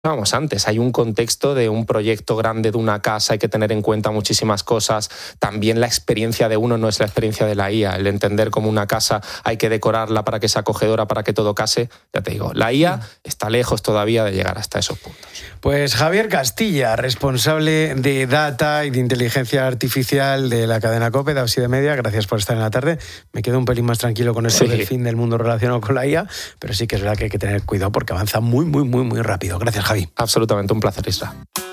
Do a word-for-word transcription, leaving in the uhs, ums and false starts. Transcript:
Vamos, antes hay un contexto de un proyecto grande de una casa, hay que tener en cuenta muchísimas cosas. También la experiencia de uno no es la experiencia de la I A. El entender cómo una casa hay que decorarla para que sea acogedora, para que todo case. Ya te digo, la I A está lejos todavía de llegar hasta esos puntos. Pues Javier Castilla, responsable de Data y de Inteligencia Artificial de la cadena COPE, de Así de Media, gracias por estar en la tarde. Me quedo un pelín más tranquilo con eso sí. del fin del mundo relacionado con la I A, pero sí que es verdad que hay que tener cuidado porque avanza muy, muy, muy, muy rápido. Gracias, Javi. Absolutamente, un placer, Isra.